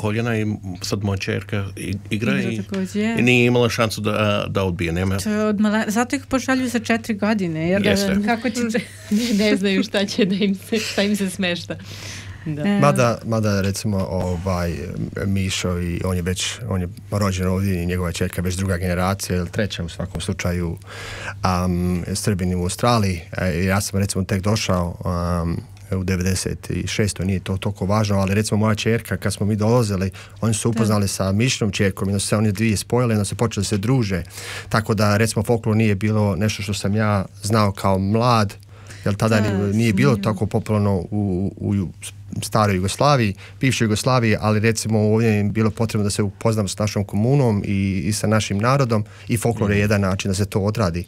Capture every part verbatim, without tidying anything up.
koljena i sad moja čerka igra, Igra i, također. i nije imala šansu da, da odbije. Nema. To je od mala... Zato ih pošalju sa četiri godine, jer Jeste. kako će... Ne znaju šta će da im se, šta im se smešta. Da. E, Mada, mada recimo ovaj Mišo i on je već on je rođen ovdje i njegova čerka već druga generacija ili treća u svakom slučaju um, Srbin u Australiji. E, ja sam recimo tek došao um, u devedeset šestoj nije to toliko važno, ali recimo moja čerka kad smo mi dolazili, oni su upoznali sa Mišinom čerkom i onda su se oni dvije spojile i onda su počeli se druže. Tako da recimo folklor nije bilo nešto što sam ja znao kao mlad, jer tada Da, nije, nije bilo snimljivo. tako popularno u, u, u staroj Jugoslaviji, bivšoj Jugoslaviji, ali recimo ovdje je bilo potrebno da se upoznam s našom komunom i, i sa našim narodom i folklor je jedan način da se to odradi.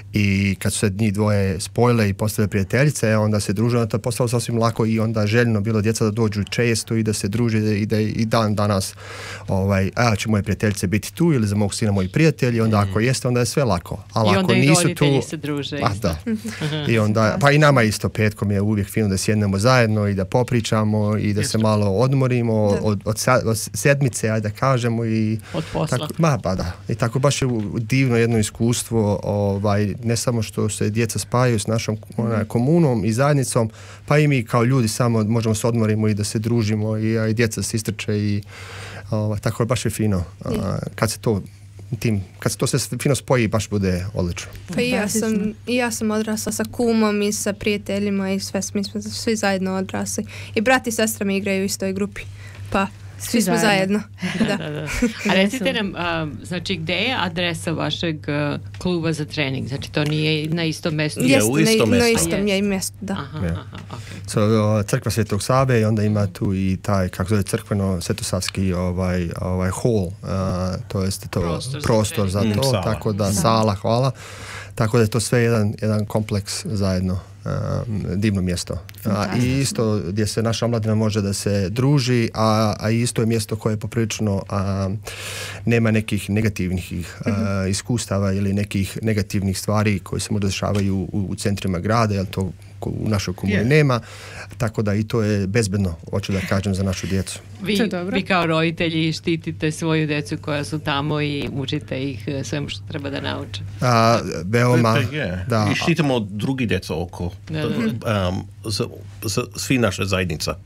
I kad su se njih dvoje spojile i postale prijateljice, onda se druže, onda to je postalo sasvim lako i onda željno bilo djeca da dođu često i da se druže i da i dan danas ovaj, a će moje prijateljice biti tu ili za mog sina moji prijatelji, onda ako jeste, onda je sve lako. Ali I ako onda i nisu roditelji tu, se druže. a, isto. da. I onda, pa i nama isto petkom je uvijek fino da sjednemo zajedno i da popričamo i da se malo odmorimo od, od, sa- od sedmice, ajde da kažemo i Od posla. tako, ma, pa da. I tako baš je divno jedno iskustvo, ovaj, ne samo što se djeca spajaju s našom ona, komunom i zajednicom, pa i mi kao ljudi samo možemo se odmorimo i da se družimo i, a, i djeca se istrče i ovaj, tako je baš je fino. A, kad se to tim, kad se to sve fino spoji, baš bude odlično. Pa i ja sam, i ja sam odrasla sa kumom i sa prijateljima i sve, mi smo svi zajedno odrasli. I brat i sestra mi igraju u istoj grupi. Pa svi, Svi smo zajedno. zajedno. Da, da. A recite nam, a, znači, gde je adresa vašeg a, kluba za trening? Znači, to nije na istom mjestu? Je, Jeste, u istom na, na mjestu. istom je i mjestu, da. Aha, Je. aha, okej. So, crkva Svetog Save i onda ima tu i taj, kako zove, crkveno svetosavski ovaj, ovaj hall, uh, to jest to Prostor za prostor za, trening. to, Mm, sala. tako da sala, hvala. Tako da je to sve jedan, jedan kompleks zajedno, um, divno mjesto. A, I isto gdje se naša omladina može da se druži, a, a isto je mjesto koje je poprilično a, nema nekih negativnih a, iskustava ili nekih negativnih stvari koje se možda dešavaju u, u centrima grada, jer to u našoj komuni Je. nema, tako da i to je bezbedno, hoću da kažem, za našu djecu. Vi, To je dobro. vi kao roditelji štitite svoju djecu koja su tamo i učite ih e, svemu što treba da nauče. A, veoma, Pa je. da, I štitimo drugi djeca oko. Da, da. Um, za, za svi naša zajednica.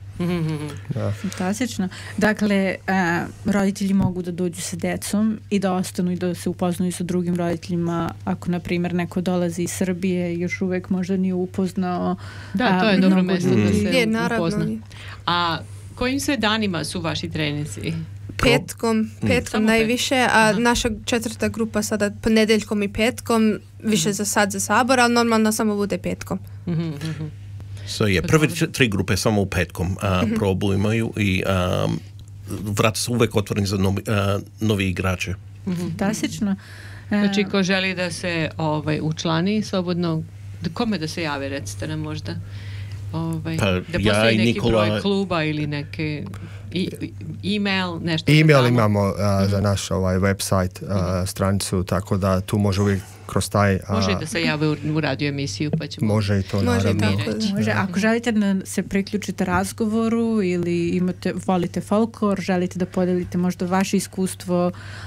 Fantastično. Dakle, a, roditelji mogu da dođu sa decom i da ostanu i da se upoznaju sa drugim roditeljima. Ako, na primjer, neko dolazi iz Srbije i još uvijek možda nije upoznao. Da, to a, je dobro mnogo mjesto da ljudi. se Je, naravno. upozna. A kojim sve danima su vaši treninzi? Petkom, petkom Samo najviše, a Aha. naša četvrta grupa sada ponedeljkom i petkom, više za sad za sabor, ali normalno samo bude petkom. Mhm, mhm. So, je, prve tri- tri grupe samo u petkom uh, probu imaju i um, vrat su uvek otvoreni za novi, uh, novi igrače. Fantastično. Znači, A, ko želi da se ovaj, učlani slobodno, d- kome da se javi, recite nam možda? Ovaj, Pa, da ja postoji i neki Nikola- broj kluba ili neke i, i- e-mail, nešto. E-mail tamo. imamo a, za naš ovaj website, a, stranicu, tako da tu može uvijek kroz taj... a, Može i da se jave u, u radio emisiju, pa ćemo... može i to, Može i naravno. tako da. Može, ako želite da se priključite razgovoru ili imate, volite folklor, želite da podelite možda vaše iskustvo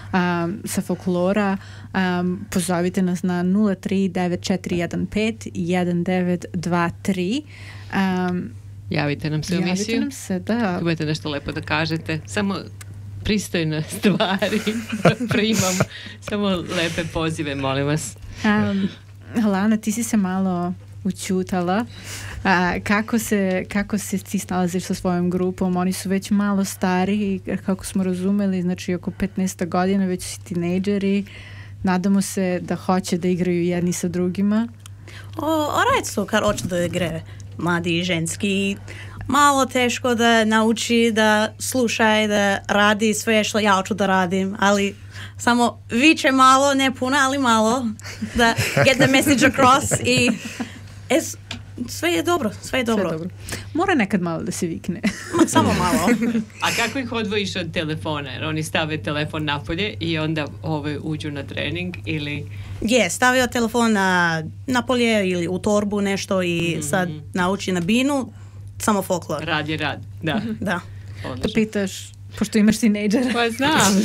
um, sa folklora, um, pozovite nas na nula tri devet četiri jedan pet jedan devet dva tri. Um, Javite nam se u javite emisiju. nam se, da. Ako imate nešto lepo da kažete, samo pristojne stvari primam, samo lepe pozive, molim vas. Um, Lana, ti si se malo učutala. A, kako, se, kako se ti snalaziš sa svojom grupom? Oni su već malo stari, kako smo razumeli, znači oko petnaest godina, već su tinejdžeri. Nadamo se da hoće da igraju jedni sa drugima. O, Orajt su kar hoće da igre mladi i ženski. Malo teško da nauči da sluša i da radi sve što ja hoću da radim, ali samo viče malo, ne puno, ali malo, da get the message across i es, sve je dobro, sve je dobro. Sve dobro. Mora nekad malo da se vikne. Ma, samo malo. A kako ih odvojiš od telefona? Jer oni stave telefon napolje i onda ove uđu na trening ili... Je, stavio telefon na, na polje ili u torbu nešto i Mhm. sad nauči na binu, samo folklor. Rad je rad, da. Da. Da Odlično. pitaš Pošto imaš tinejdžera. Pa znam,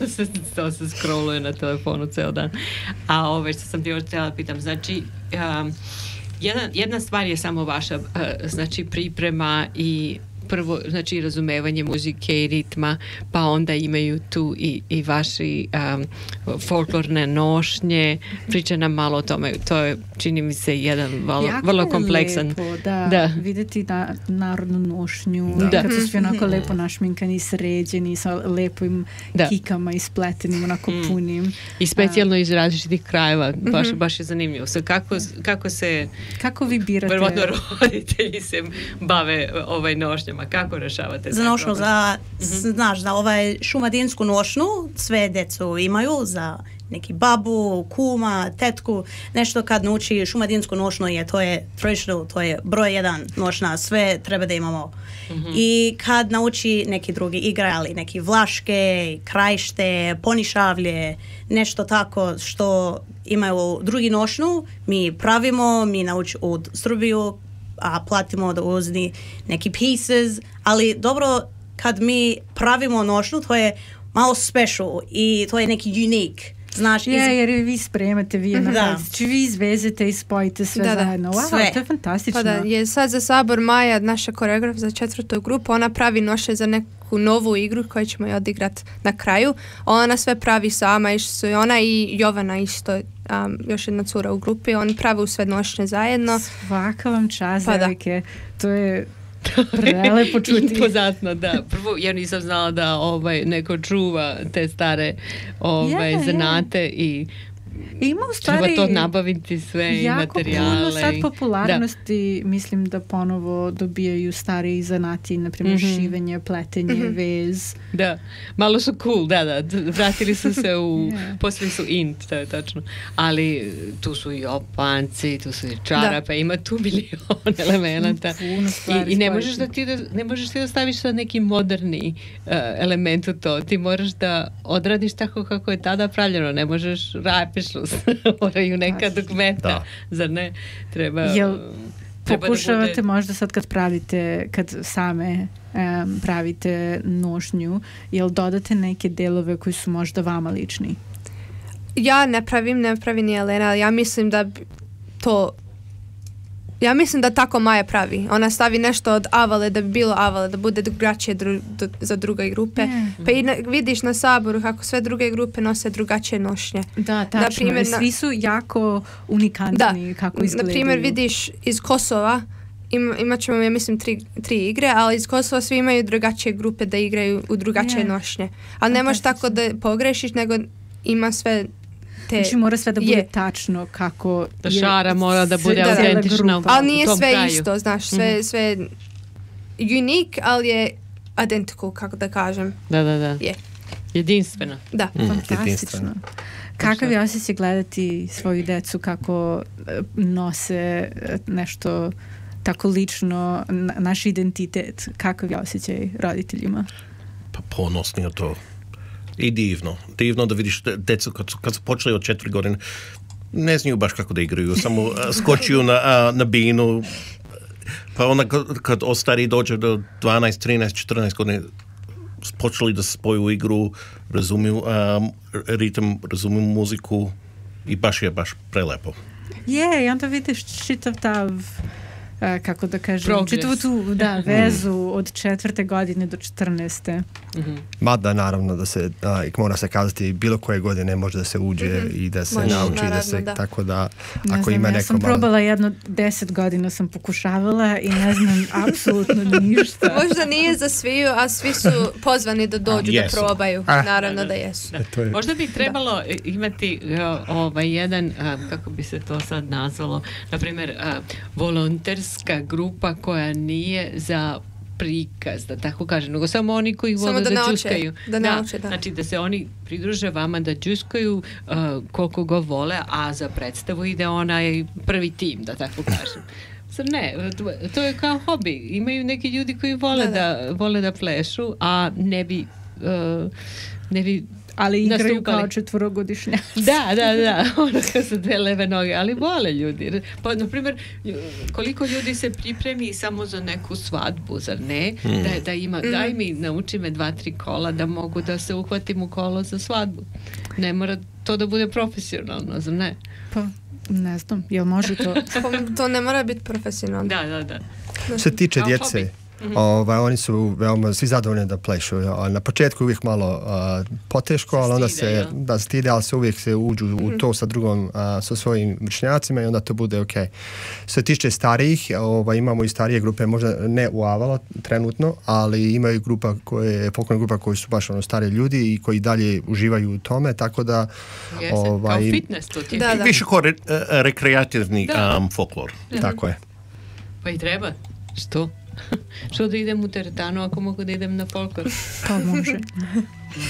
to se scrolluje na telefonu ceo dan. A ove što sam ti još htjela pitam, znači um, jedna, jedna stvar je samo vaša uh, znači priprema i prvo, znači razumevanje muzike i ritma, pa onda imaju tu i, i vaši um, folklorne nošnje. Priča nam malo o tome. To je, čini mi se, jedan valo, vrlo kompleksan. Jako je lepo, da, da. vidjeti na, narodnu nošnju. Da. Kad su svi onako lepo našminkani, sređeni, sa lepim da. kikama ispletenim, onako mm. punim. I specijalno iz različitih krajeva. Baš, mm-hmm. baš je zanimljivo. So, kako, kako se... Kako vi birate? Prvotno roditelji se bave ovaj nošnjama. Kako rešavate? Za nošnju, za, mm-hmm. znaš, za ovaj šumadinsku nošnju sve djecu imaju, za neki babu, kuma, tetku, nešto kad nauči šumadinsku nošnju je, to je traditional, to je broj jedan nošnja, sve treba da imamo. Mm-hmm. I kad nauči neki drugi igrali, neki vlaške, krajšte, ponišavlje, nešto tako što imaju drugi nošnju, mi pravimo, mi nauči od Srbiju, a platimo da uzni neki pieces, ali dobro kad mi pravimo nošnju, to je malo special i to je neki unique. Znaš, je, iz... jer vi spremate, vi je na či vi izvezete i spojite sve da, da. zajedno. Wow, sve. To je fantastično. Pa da, je sad za Sabor Maja, naša koreograf za četvrtu grupu, ona pravi noše za neku novu igru koju ćemo je odigrat na kraju. Ona sve pravi sama, su i ona i Jovana isto, um, još jedna cura u grupi, oni pravi sve nošnje zajedno. Svaka vam čast, pa devojke. To je prelepo čuti. Impozantno, da. Prvo, ja nisam znala da ovaj, neko čuva te stare ovaj, yeah, zanate yeah. i ima u stvari treba to nabaviti sve i materijale. Jako puno sad popularnosti, da. Mislim da ponovo dobijaju stari zanati, na primjer mm-hmm. šivenje, pletenje, mm-hmm. vez. Da, malo su cool, da, da. Vratili su se u, yeah. poslije su in, to je tačno. Ali tu su i opanci, tu su i čarape, ima tu milion elemenata. Puno stvari. I, i ne možeš da ti da, ne možeš ti da staviš sad neki moderni uh, element u to. Ti moraš da odradiš tako kako je tada pravljeno. Ne možeš rapiš moraju neka dugmeta, zar ne? Treba, Jel, treba pokušavate da bude... možda sad kad pravite, kad same um, pravite nošnju, jel dodate neke delove koji su možda vama lični? Ja ne pravim, ne pravi ni Elena, ali ja mislim da to ja mislim da tako Maja pravi. Ona stavi nešto od avale da bi bilo avale, da bude drugačije dru, do, za druge grupe. Mm. Pa i na, vidiš na Saboru kako sve druge grupe nose drugačije nošnje. Da, tačno. Naprimjer, na, svi su jako unikantni da, kako izgledaju. Na primjer, vidiš iz Kosova, im, imat ćemo, ja mislim, tri, tri igre, ali iz Kosova svi imaju drugačije grupe da igraju u drugačije yeah. nošnje. Ali ne možeš tako da pogrešiš, nego ima sve... Te, znači mora sve da bude je. tačno kako da šara mora da bude autentična. Ali nije sve kraju. isto, znaš, sve, mm-hmm. sve unique, ali je identical, kako da kažem. Da, da, da. Je. Jedinstveno. Da. Mm, fantastično. Kakav je osjećaj gledati svoju decu kako nose nešto tako lično, naš identitet? Kakav je osjećaj roditeljima? Pa ponosni od to. I divno. Divno da vidiš decu kad su, kad su počeli od četiri godine, ne znaju baš kako da igraju, samo skočiju na, na binu, pa onda kad, kad ostari dođe do dvanaest, trinaest, četrnaest godine, počeli da spoju igru, razumiju um, ritam, razumiju muziku i baš je baš prelepo. Je, i onda vidiš čitav tav Uh, kako da kažem, čitavu tu da, vezu od četvrte godine do četrnaeste. Mm-hmm. Mada naravno da se, a, mora se kazati, bilo koje godine može da se uđe mm-hmm. i da se može, nauči, naravno, da se, da. tako da ne ako znam, ima ja neko sam malo... probala jedno deset godina sam pokušavala i ne znam apsolutno ništa. Možda nije za sviju, a svi su pozvani da dođu a, da probaju. A. Naravno da, da jesu. Da. Možda bi trebalo da. imati uh, ovaj jedan, uh, kako bi se to sad nazvalo, na primjer uh, volonterska grupa koja nije za prikaz, da tako kažem, nego samo oni koji vole da, da džuskaju. Da, nauče, da. Znači da se oni pridruže vama da džuskaju uh, koliko go vole, a za predstavu ide onaj prvi tim, da tako kažem. Zar ne, to, to je kao hobi. Imaju neki ljudi koji vole da, da. da, vole da plešu, a ne bi uh, ne bi Ali igraju nastupali. kao četvorogodišnja. Da, da, da, ono kad su dve leve noge, ali vole ljudi. Pa, na primjer, koliko ljudi se pripremi samo za neku svadbu, zar ne? Hmm. Da, da ima, daj mi, nauči me dva, tri kola da mogu da se uhvatim u kolo za svadbu. Ne mora to da bude profesionalno, zar ne? Pa, ne znam, jel može to? To ne mora biti profesionalno. Da, da, da. Što se tiče Kao djece, hobi. ovaj, oni su veoma svi zadovoljni da plešu. A na početku uvijek malo a, poteško, Se ali onda stide, se jel? da stide, ali se uvijek se uđu u to sa drugom, a, sa svojim vršnjacima i onda to bude ok. Što se tiče starijih, ovaj, imamo i starije grupe, možda ne u Avala trenutno, ali imaju grupa koje, folklorna grupa koji su baš ono stari ljudi i koji dalje uživaju u tome, tako da Jeste, ovaj, kao fitness to ti je. Da, da. Više kao re, rekreativni Da. um, folklor. tako je. Pa i treba. Što? Što da idem u teretanu ako mogu da idem na folklor? Pa može.